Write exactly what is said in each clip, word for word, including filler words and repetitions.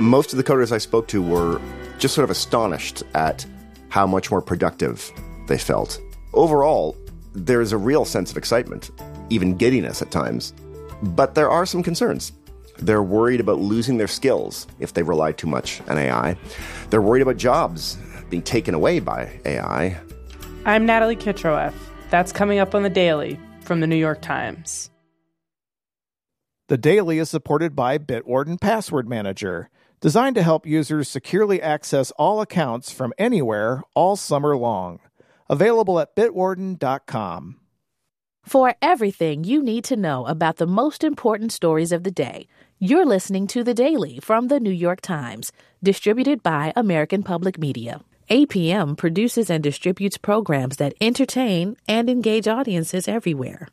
Most of the coders I spoke to were just sort of astonished at how much more productive they felt. Overall, there is a real sense of excitement, even giddiness at times. But there are some concerns. They're worried about losing their skills if they rely too much on A I. They're worried about jobs being taken away by A I. I'm Natalie Kitroeff. That's coming up on The Daily from The New York Times. The Daily is supported by Bitwarden Password Manager, designed to help users securely access all accounts from anywhere all summer long. Available at bitwarden dot com. For everything you need to know about the most important stories of the day, you're listening to The Daily from The New York Times, distributed by American Public Media. A P M produces and distributes programs that entertain and engage audiences everywhere.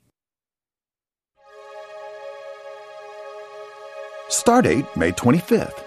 Stardate May twenty-fifth.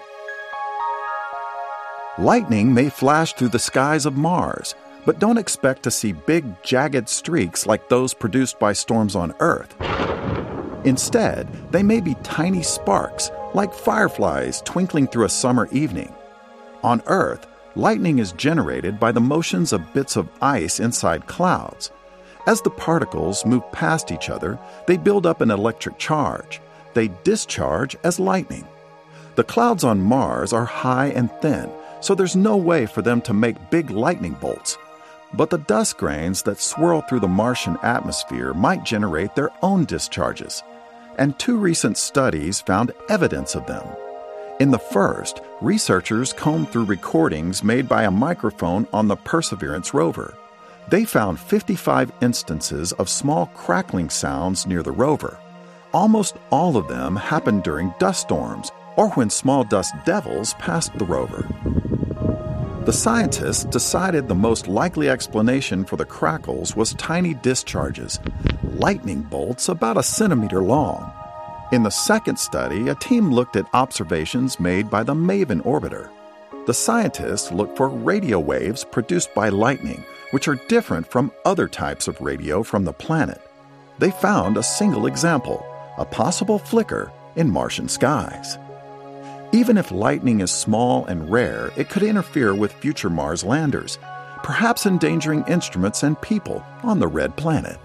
Lightning may flash through the skies of Mars, but don't expect to see big, jagged streaks like those produced by storms on Earth. Instead, they may be tiny sparks, like fireflies twinkling through a summer evening. On Earth, lightning is generated by the motions of bits of ice inside clouds. As the particles move past each other, they build up an electric charge. They discharge as lightning. The clouds on Mars are high and thin, so there's no way for them to make big lightning bolts. But the dust grains that swirl through the Martian atmosphere might generate their own discharges. And two recent studies found evidence of them. In the first, researchers combed through recordings made by a microphone on the Perseverance rover. They found fifty-five instances of small crackling sounds near the rover. Almost all of them happened during dust storms or when small dust devils passed the rover. The scientists decided the most likely explanation for the crackles was tiny discharges, lightning bolts about a centimeter long. In the second study, a team looked at observations made by the MAVEN orbiter. The scientists looked for radio waves produced by lightning, which are different from other types of radio from the planet. They found a single example, a possible flicker in Martian skies. Even if lightning is small and rare, it could interfere with future Mars landers, perhaps endangering instruments and people on the red planet.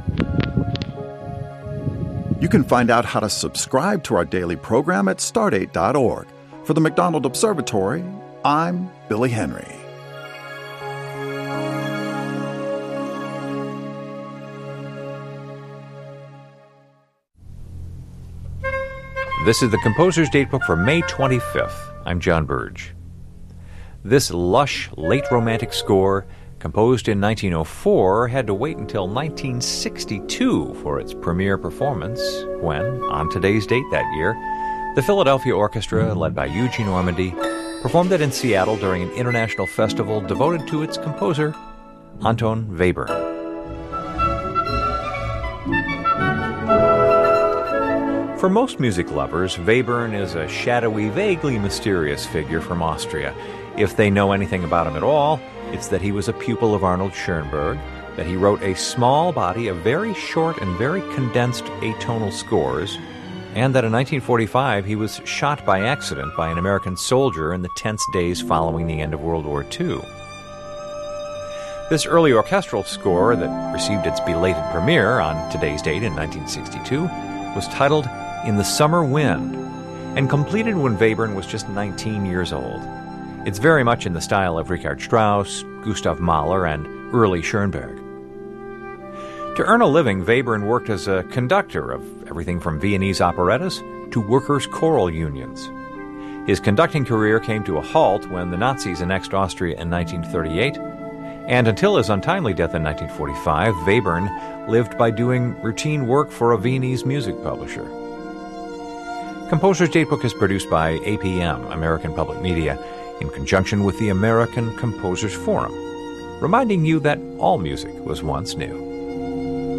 You can find out how to subscribe to our daily program at stardate dot org. For the McDonald Observatory, I'm Billy Henry. This is the Composer's Datebook for May twenty-fifth. I'm John Burge. This lush, late Romantic score, composed in nineteen oh four, had to wait until nineteen sixty-two for its premiere performance, when, on today's date that year, the Philadelphia Orchestra, led by Eugene Ormandy, performed it in Seattle during an international festival devoted to its composer, Anton Webern. For most music lovers, Webern is a shadowy, vaguely mysterious figure from Austria. If they know anything about him at all, it's that he was a pupil of Arnold Schoenberg, that he wrote a small body of very short and very condensed atonal scores, and that in nineteen forty-five he was shot by accident by an American soldier in the tense days following the end of World War Two. This early orchestral score that received its belated premiere on today's date in nineteen sixty-two was titled In the Summer Wind, and completed when Webern was just nineteen years old. It's very much in the style of Richard Strauss, Gustav Mahler, and early Schoenberg. To earn a living, Webern worked as a conductor of everything from Viennese operettas to workers' choral unions. His conducting career came to a halt when the Nazis annexed Austria in nineteen thirty-eight, and until his untimely death in nineteen forty-five, Webern lived by doing routine work for a Viennese music publisher. Composer's Datebook is produced by A P M, American Public Media, in conjunction with the American Composers Forum, reminding you that all music was once new.